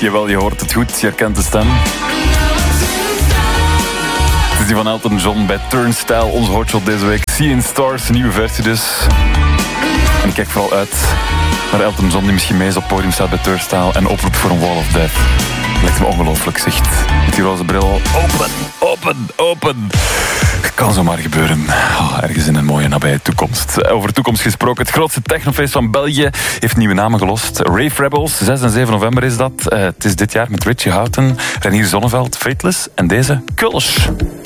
Jawel, je hoort het goed, je herkent de stem. Het is die van Elton John bij Turnstile, onze hotshot deze week. Seeing Stars, een nieuwe versie dus. En ik kijk vooral uit naar Elton John, die misschien mee eens op het podium staat bij Turnstile en oproept voor een Wall of Death. Lijkt me ongelooflijk, zicht. Met die roze bril. Open. Kan zomaar gebeuren. Ergens in een mooie nabije toekomst. Over toekomst gesproken. Het grootste technofeest van België heeft nieuwe namen gelost. Rave Rebels, 6 en 7 november is dat. Het is dit jaar met Richie Houghton, Renier Zonneveld, Fateless en deze Kulsch.